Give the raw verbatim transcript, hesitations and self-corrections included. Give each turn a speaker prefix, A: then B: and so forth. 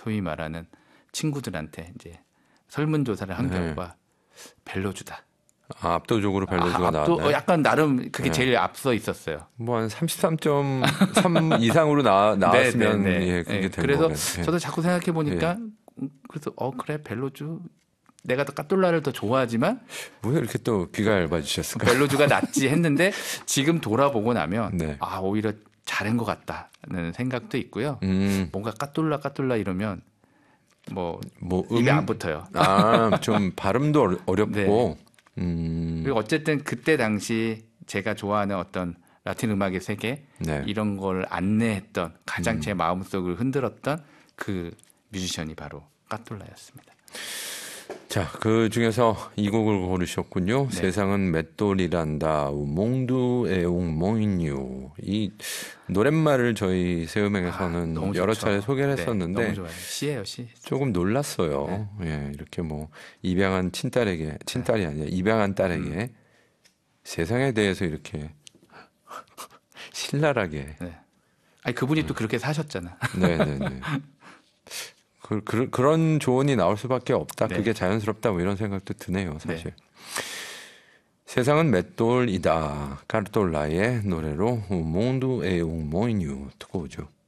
A: 소위 말하는 친구들한테 이제 설문조사를 한
B: 네.
A: 결과 벨로주다.
B: 아, 압도적으로 벨로주가
A: 아, 압도,
B: 나왔나요?
A: 약간 나름 그게
B: 네.
A: 제일 앞서 있었어요.
B: 뭐 한 삼십삼 점 삼 이상으로 나, 나왔으면
A: 네, 네, 네.
B: 예, 그게
A: 네.
B: 된
A: 그래서
B: 거겠네.
A: 저도 자꾸 생각해 보니까 그래서 어 그래 벨로주 내가 더 까똘라를 더 좋아하지만
B: 왜 이렇게 또 귀가 얇아지셨을까?
A: 벨로주가 낫지 했는데 지금 돌아보고 나면
B: 네.
A: 아 오히려 잘한 것 같다는 생각도 있고요.
B: 음,
A: 뭔가 까똘라 까똘라 이러면 뭐,
B: 뭐
A: 입에
B: 음,
A: 안 붙어요.
B: 아, 좀 발음도 어려- 어렵고.
A: 네.
B: 음,
A: 그리고 어쨌든 그때 당시 제가 좋아하는 어떤 라틴 음악의 세계
B: 네.
A: 이런 걸 안내했던 가장 제 마음속을 흔들었던 그 뮤지션이 바로 까똘라였습니다.
B: 자, 그 중에서 이 곡을 고르셨군요.
A: 네.
B: 세상은 맷돌이란다. 몽두 에옹 몽인유. 이 노랫말을 저희 새음행에서는
A: 아, 너무
B: 여러
A: 좋죠.
B: 차례 소개를
A: 네,
B: 했었는데
A: 너무 좋아요. 시예요, 시.
B: 조금 놀랐어요. 예, 이렇게 뭐 입양한 친딸에게 친딸이 아니라 입양한 딸에게
A: 음.
B: 세상에 대해서 이렇게 신랄하게.
A: 네. 아니 그분이 또 그렇게 사셨잖아.
B: 네, 네, 네. 그, 그, 그런 조언이 나올 수밖에 없다.
A: 네.
B: 그게 자연스럽다. 뭐 이런 생각도 드네요, 사실.
A: 네.
B: 세상은 맷돌이다. 까르톨라의 노래로 몽두 에옹 모인유 듣고 오죠.